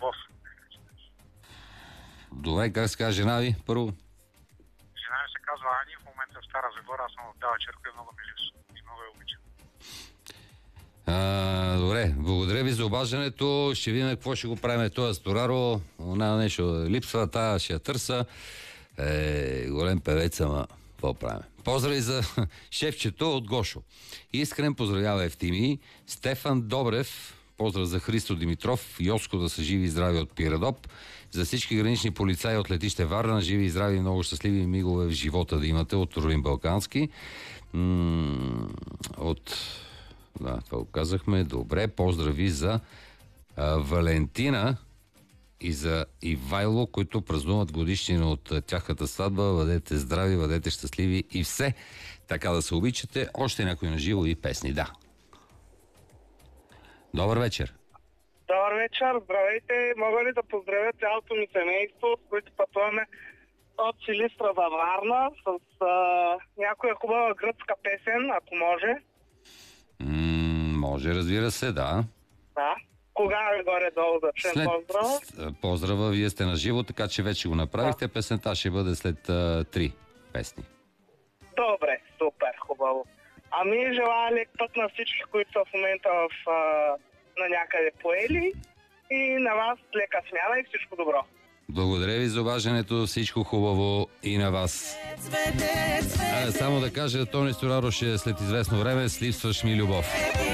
любов. Добре, как се казва жена ви първо? Жена ми се казва Ани, в момента в Стара Загора, аз съм в Бяла черква и много ми липсва. И много я обичам. Добре, благодаря ви за обаждането. Ще видим какво ще го правим този Стораро. Она нещо липсва, тая ще я търса. Голем певец, ама какво правим? Поздрави за шефчето от Гошо. Искрен поздравява Евтими. Стефан Добрев, поздрав за Христо Димитров. Йоско да са живи и здрави от Пиродоп. За всички гранични полицаи от летище Варна, живи и здрави, много щастливи мигове в живота да имате от Ролин Балкански. Да, това го казахме. Добре, поздрави за Валентина и за Ивайло, които празнуват годишнина от тяхната сватба. Бъдете здрави, бъдете щастливи и все. Така да се обичате. Още някой на живо и песни, да. Добър вечер. Добър вечер, здравейте. Мога ли да поздравя цялото ми семейство, с които пътуваме от Силистра за Варна с някоя хубава гръцка песен, ако може? Може, разбира се, да. Да. Кога е горе-долу да чуем поздрава? Поздрава, вие сте на живо, така че вече го направихте. Да. Песента ще бъде след 3 песни. Добре, супер, хубаво. Ами желая лек път на всички, които са в момента на някъде поели, и на вас лека смяна и всичко добро. Благодаря ви за обаждането, всичко хубаво и на вас. Само да кажа, Тони Стораро ще след известно време с Липсваш ми любов.